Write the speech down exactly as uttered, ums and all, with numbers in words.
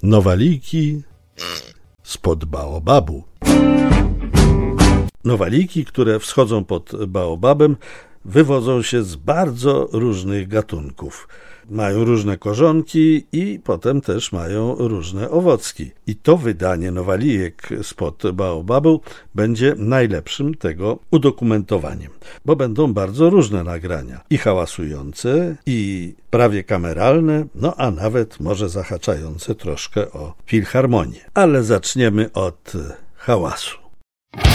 Nowaliki spod baobabu. Nowaliki, które wschodzą pod baobabem, wywodzą się z bardzo różnych gatunków. Mają różne korzonki i potem też mają różne owocki. I to wydanie nowalijek spod baobabu będzie najlepszym tego udokumentowaniem, bo będą bardzo różne nagrania. I hałasujące, i prawie kameralne, no a nawet może zahaczające troszkę o filharmonię. Ale zaczniemy od hałasu.